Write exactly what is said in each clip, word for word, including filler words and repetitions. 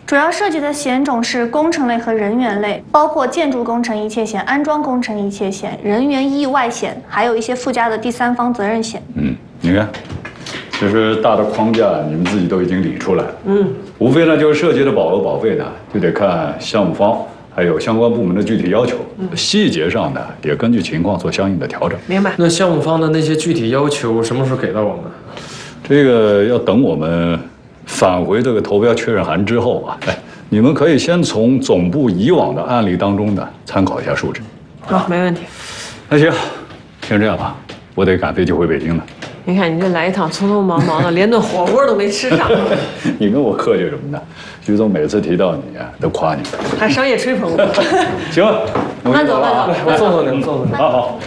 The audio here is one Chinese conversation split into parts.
主要涉及的险种是工程类和人员类，包括建筑工程一切险、安装工程一切险、人员意外险，还有一些附加的第三方责任险。 嗯，你看，其实大的框架你们自己都已经理出来了。嗯，无非呢就是涉及的保额保费呢，就得看项目方还有相关部门的具体要求，嗯、细节上呢也根据情况做相应的调整。 明白。那项目方的那些具体要求什么时候给到我们？ 这个要等我们。 返回这个投标确认函之后啊，哎，你们可以先从总部以往的案例当中呢参考一下数值。 好，没问题。 那行，先这样吧，我得赶飞机回北京了。 你看你这来一趟匆匆忙忙的，连顿火锅都没吃上。 你跟我客气什么呢？徐总每次提到你啊，都夸你。 还商业吹捧我。 行， 慢走慢走， 来，我送送您，送送您。 好好。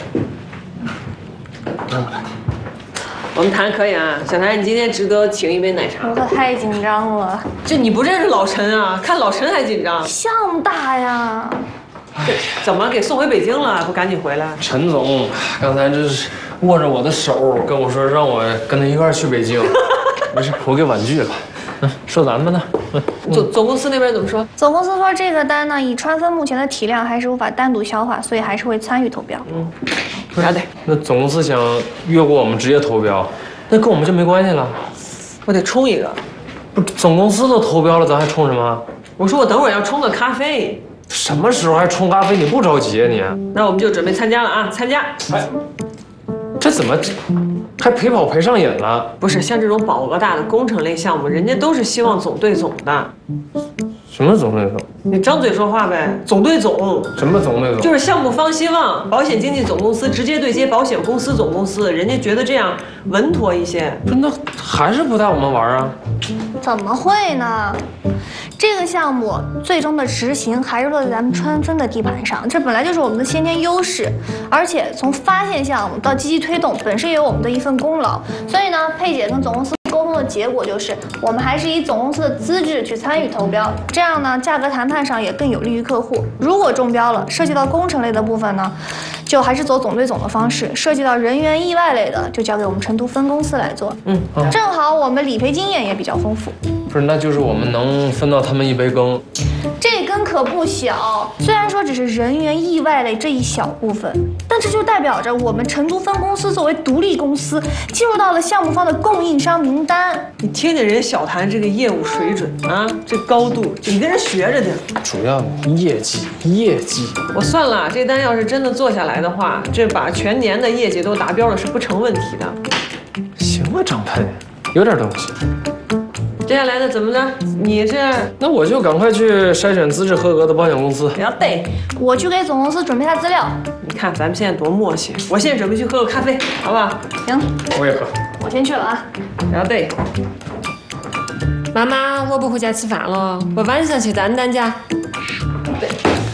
我们谈可以啊，小谭，你今天值得请一杯奶茶。 我可太紧张了， 就你不认识老陈啊？看老陈还紧张。 项目大呀。 怎么给送回北京了？不赶紧回来？ 陈总刚才这是握着我的手跟我说，让我跟他一块去北京。没事，我给婉拒了。嗯，说咱们呢。 总总公司那边怎么说？ 总公司说这个单呢，以川芬目前的体量还是无法单独消化，所以还是会参与投标。嗯。 啥得？ 那总公司想越过我们直接投标，那跟我们就没关系了。 我得冲一个。 不，总公司都投标了，咱还冲什么？ 我说我等会儿要冲个咖啡。 什么时候还冲咖啡？你不着急啊你？ 那我们就准备参加了啊！参加。 哎，这怎么还陪跑陪上瘾了？ 不是，像这种保额大的工程类项目，人家都是希望总对总的。 什么总对总？ 你张嘴说话呗！总对总， 什么总对总？ 就是项目方希望保险经纪总公司直接对接保险公司总公司，人家觉得这样稳妥一些。 不是，那还是不带我们玩啊？ 怎么会呢？这个项目最终的执行还是落在咱们川芬的地盘上，这本来就是我们的先天优势，而且从发现项目到积极推动，本身也有我们的一份功劳。所以呢，佩姐跟总公司。 沟通的结果就是，我们还是以总公司的资质去参与投标，这样呢，价格谈判上也更有利于客户。如果中标了，涉及到工程类的部分呢，就还是走总对总的方式；涉及到人员意外类的，就交给我们成都分公司来做。嗯，正好我们理赔经验也比较丰富。 不是，那就是我们能分到他们一杯羹。 这羹可不小，虽然说只是人员意外类这一小部分，但这就代表着我们成都分公司作为独立公司，进入到了项目方的供应商名单。 你听听人家小谭这个业务水准啊，这高度，你跟人学着点。 主要业绩，业绩。 我算了，这单要是真的做下来的话，这把全年的业绩都达标了是不成问题的。 行啊，张佩，有点东西。 接下来呢？怎么着？你这…… 那我就赶快去筛选资质合格的保险公司。 不要对， 我去给总公司准备下资料。 你看咱们现在多默契！我现在准备去喝个咖啡，好不好？ 行， 我也喝。 我先去了啊。 不要对。妈妈，我不回家吃饭了，我晚上去丹丹家。对。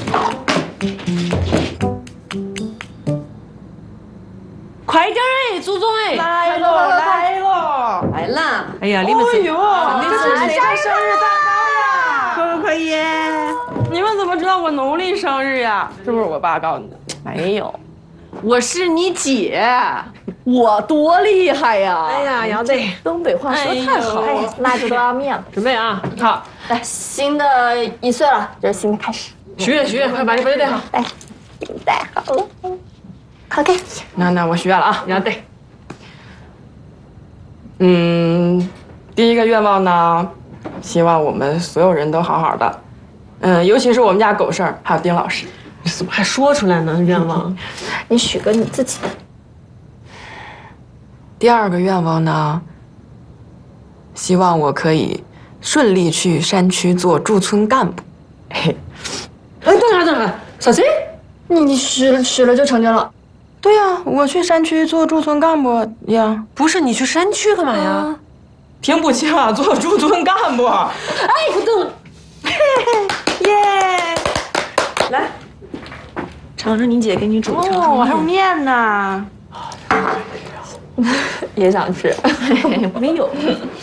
快点哎，朱总哎！ 来了来了来了！ 哎呀，你们哎呦， 这是谁家生日蛋糕呀？ 可不可以？你们怎么知道我农历生日呀？是不是我爸告诉你的？ 没有，我是你姐，我多厉害呀！ 哎呀，姚队， 东北话说太好了，那就都要面了。 准备啊，好， 来，新的一岁了，这是新的开始。 许愿许愿，快把这杯带好。 来，带好了。OK， 那那我许愿了啊， 姚队。 嗯，第一个愿望呢，希望我们所有人都好好的，嗯，尤其是我们家狗剩儿还有丁老师。 你怎么还说出来呢？愿望， 你许个你自己的。第二个愿望呢，希望我可以顺利去山区做驻村干部。嘿， 哎，等下等下，啥子？ 你你许许了就成真了？对呀，我去山区做驻村干部呀。 不是，你去山区干嘛呀？啊、 听不清啊，做驻村干部。哎， 不动。 耶！ 来，尝尝你姐给你煮的。 哦，我还有面呢。也想吃。 没有。